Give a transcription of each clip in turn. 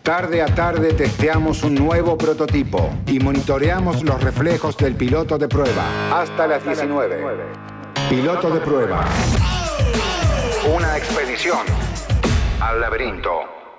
Tarde a tarde testeamos un nuevo prototipo y monitoreamos los reflejos del piloto de prueba. Hasta las 19. Piloto de prueba. Una expedición al laberinto.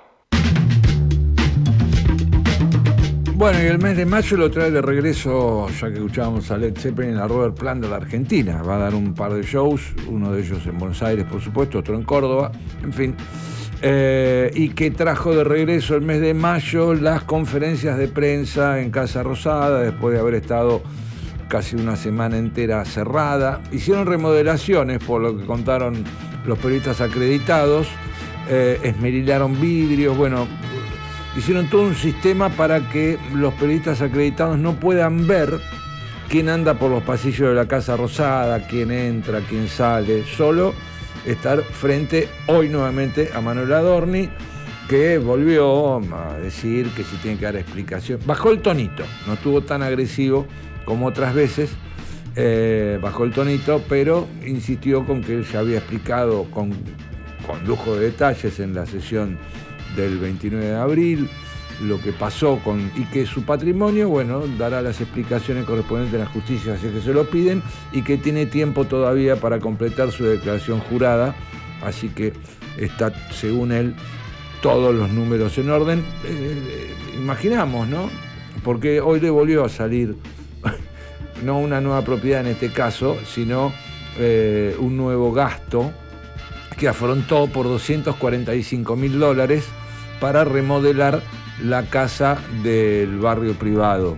Bueno, y el mes de mayo lo trae de regreso, ya que escuchábamos a Led Zeppelin, a Robert Plant de la Argentina. Va a dar un par de shows, uno de ellos en Buenos Aires, por supuesto, otro en Córdoba, en fin. Y que trajo de regreso el mes de mayo las conferencias de prensa en Casa Rosada, después de haber estado casi una semana entera cerrada. Hicieron remodelaciones, por lo que contaron los periodistas acreditados, esmerilaron vidrios, bueno, hicieron todo un sistema para que los periodistas acreditados no puedan ver quién anda por los pasillos de la Casa Rosada, quién entra, quién sale, solo estar frente hoy nuevamente a Manuel Adorni, que volvió a decir que si tiene que dar explicación. Bajó el tonito, no estuvo tan agresivo como otras veces, bajó el tonito, pero insistió con que él ya había explicado con lujo de detalles en la sesión del 29 de abril lo que pasó y que su patrimonio, bueno, dará las explicaciones correspondientes a la justicia si es que se lo piden, y que tiene tiempo todavía para completar su declaración jurada, así que está, según él, todos los números en orden. Imaginamos, ¿no? Porque hoy le volvió a salir no una nueva propiedad en este caso, sino un nuevo gasto que afrontó por $245.000 para remodelar la casa del barrio privado.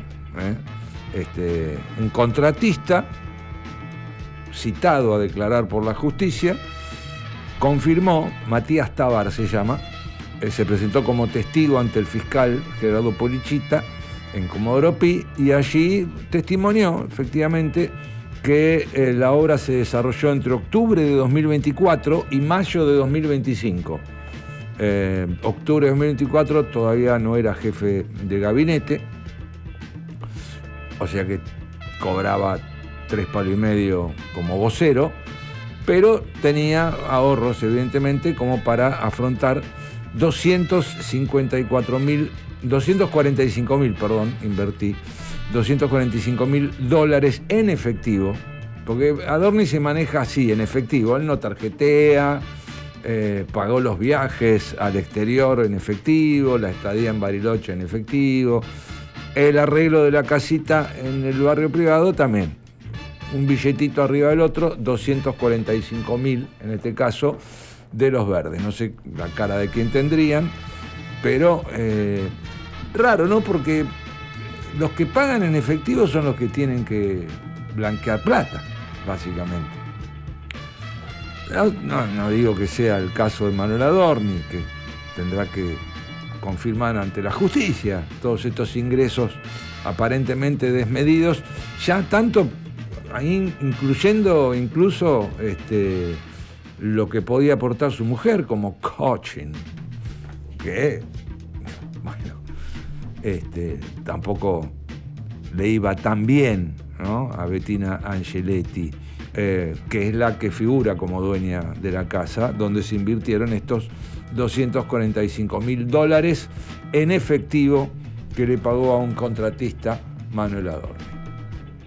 Un contratista citado a declarar por la justicia confirmó, Matías Tabar se llama, se presentó como testigo ante el fiscal Gerardo Polichita en Comodoro Pi, y allí testimonió efectivamente que la obra se desarrolló entre octubre de 2024 y mayo de 2025. Octubre de 2024 todavía no era jefe de gabinete, o sea que cobraba 3,5 palos como vocero, pero tenía ahorros evidentemente como para afrontar $245.000 en efectivo, porque Adorni se maneja así, en efectivo, él no tarjetea. Pagó los viajes al exterior en efectivo, la estadía en Bariloche en efectivo, el arreglo de la casita en el barrio privado también, un billetito arriba del otro, 245.000 en este caso de los verdes, no sé la cara de quién tendrían, pero raro, ¿no? Porque los que pagan en efectivo son los que tienen que blanquear plata, básicamente. No digo que sea el caso de Manuel Adorni, que tendrá que confirmar ante la justicia todos estos ingresos aparentemente desmedidos, ya tanto ahí incluyendo incluso lo que podía aportar su mujer como coaching, que bueno, tampoco le iba tan bien, ¿no? A Bettina Angeletti, que es la que figura como dueña de la casa, donde se invirtieron estos $245.000 en efectivo que le pagó a un contratista Manuel Adorni.